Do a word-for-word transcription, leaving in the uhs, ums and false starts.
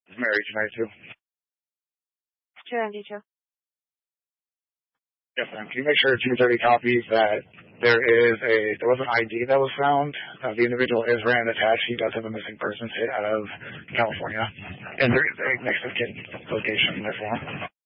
Mary tonight too. two ninety-two. Yes, ma'am. Can you make sure two thirty copies that there is a there was an I D that was found. Uh, the individual is ran attached. He does have a missing persons hit out of California, and there is a next of kin location there for him.